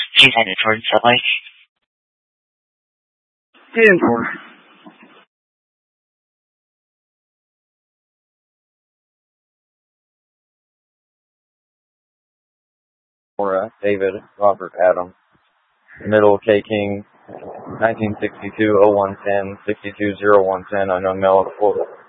She's headed towards Salt Lake. Get in for her. Laura, David, Robert, Adam. Middle, K. King, 1962-0110, 62-0110, unknown male, Florida.